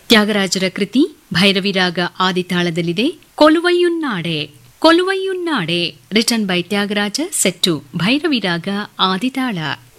ತ್ಯಾಗರಾಜರ ಕೃತಿ ಭೈರವಿರಾಗ ಆದಿತಾಳದಲ್ಲಿದೆ. ಕೊಲುವಯ್ಯುನ್ನಾಡೆ ಕೊಲುವಯ್ಯುನ್ನಾಡೆ written by Tyagaraja, set ಭೈರವಿರಾಗ ಆದಿತಾಳ.